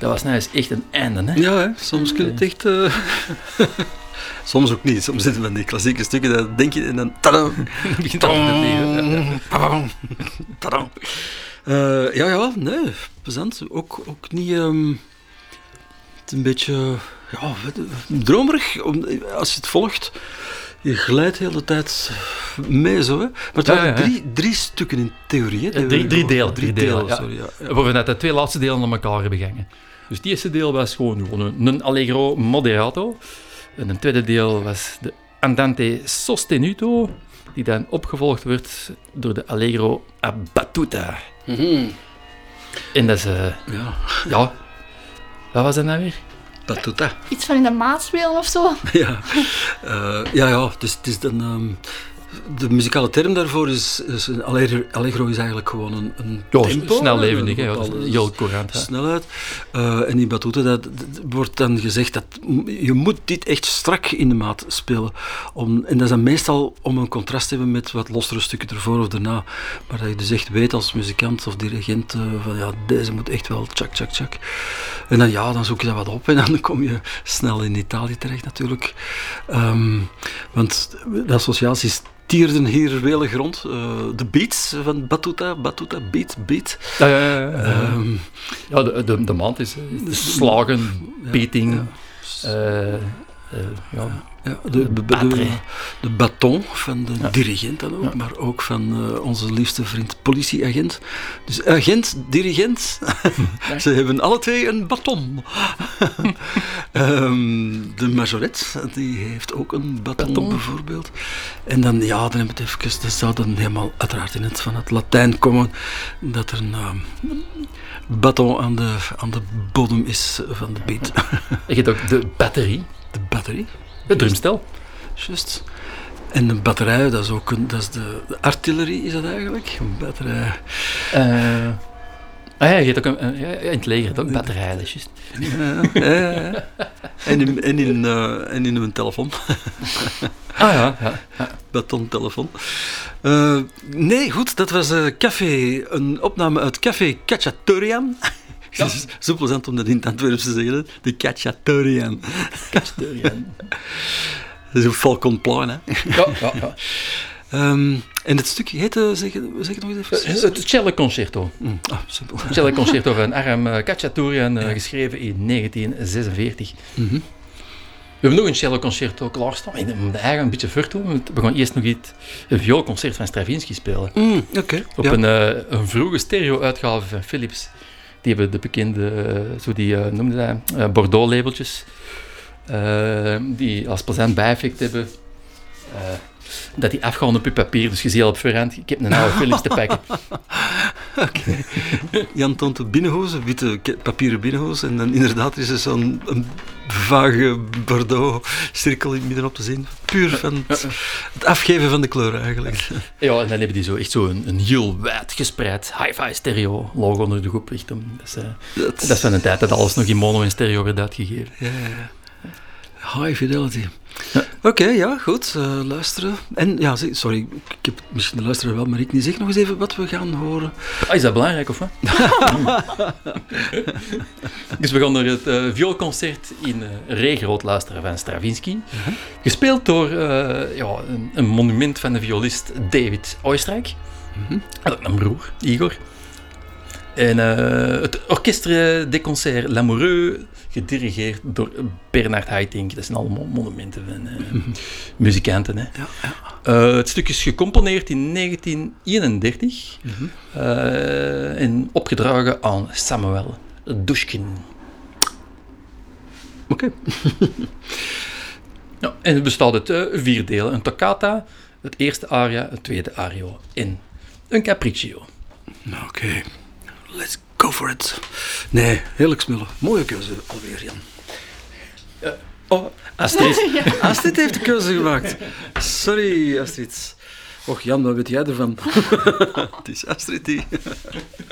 Dat was nou eens echt een einde, hè? Ja, hè? Soms kun je het echt... Soms ook niet. Soms zitten we in die klassieke stukken, dat denk je en dan... Tadam! Begint het opnieuw. Tadam! Ja, nee, plezant. Ook niet... het is een beetje... Ja, dromerig, als je het volgt. Je glijdt de hele tijd mee zo, hè. Maar het waren drie stukken in theorie, hè. Drie delen, ja. Sorry, ja. Waarvan dat de twee laatste delen aan elkaar hebben gehangen. Dus het eerste deel was gewoon een allegro moderato. En het tweede deel was de andante sostenuto, die dan opgevolgd werd door de allegro a battuta. Mm-hmm. En dat is... Ja. Wat was dat nou weer? Battuta. Iets van in de maat spelen of zo? Ja. Dus het is dan... de muzikale term daarvoor is een allegro is eigenlijk gewoon een tempo. Snel levendig, hè. Dat is heel courant. Hè. Snelheid. En in Battuta dat wordt dan gezegd dat je moet dit echt strak in de maat spelen. En dat is dan meestal om een contrast te hebben met wat lossere stukken ervoor of daarna. Maar dat je dus echt weet als muzikant of dirigent van ja, deze moet echt wel tjak, tjak, tjak. En dan zoek je dat wat op en dan kom je snel in Italië terecht natuurlijk. Want de associaties tierden hier welig rond. De beats van Battuta, beat. Ja, de maand is slagen, beating, de baton van de dirigent dan ook, maar ook van onze liefste vriend politieagent. Dus agent, dirigent, ze hebben alle twee een baton. De majoret, die heeft ook een baton bijvoorbeeld. En dan hebben we het even, dat zou dan helemaal uiteraard van het Latijn komen, dat er een baton aan de bodem is van de beat. Je hebt ook de batterie. De batterie? Het drumstel. Juist. En een batterij, dat is de artillerie, is dat eigenlijk? Een batterij. Je hebt ook in het leger ook batterijen, dat is juist. Ja. En in een telefoon. Ja. Batontelefoon. Nee, goed, dat was een opname uit Café Cacciatorian. Het is zo plezant om dat in het Antwerps te zeggen, de Cacciatorian. Dat is een Falconplein, hè? Ja. En het stukje heette, zeg het nog eens even? Het Cello Concerto. Simpel. Het Cello Concerto van Aram Cacciatorian, geschreven in 1946. Mm-hmm. We hebben nog een cello concerto klaarstaan. Ik moet eigenlijk een beetje ver doen. We gaan eerst nog een vioolconcert van Stravinsky spelen. Okay. Op een vroege stereo-uitgave van Philips. Die hebben de bekende, noemde dat, Bordeaux-labeltjes. Die als plezant bijeffect hebben. Dat die afgaan op je papier, dus je ziet al op voorhand, ik heb een oude Philips te pakken. Oké. Jan toont de binnenhozen, witte papieren binnenhozen, en dan inderdaad is er zo'n vage Bordeaux-cirkel in het midden op te zien. Puur van het afgeven van de kleur eigenlijk. Ja, en dan hebben die zo echt een heel wijd gespreid hi-fi stereo logo onder de groep. Dat is van een tijd dat alles nog in mono en stereo werd uitgegeven. Ja. High fidelity. Ja. Oké, goed. Luisteren. En ja, sorry, ik heb misschien de luisteraar wel, maar ik niet. Zeg nog eens even wat we gaan horen. Is dat belangrijk of wat? Dus we gaan naar het vioolconcert in Re groot luisteren van Stravinsky. Gespeeld door een monument van de violist David Oistrakh. Een broer, Igor. En het Orchestre des Concerts Lamoureux, gedirigeerd door Bernard Haitink. Dat zijn allemaal monumenten van muzikanten. Hè. Het stuk is gecomponeerd in 1931 en opgedragen aan Samuel Dushkin. Oké. En het bestaat uit 4 delen. Een toccata, het eerste aria, het tweede ario en een capriccio. Oké. Let's go for it. Nee, heerlijk smullen. Mooie keuze alweer, Jan. Astrid. Ja. Astrid heeft de keuze gemaakt. Sorry, Astrid. Och, Jan, wat weet jij ervan? Het is Astrid die...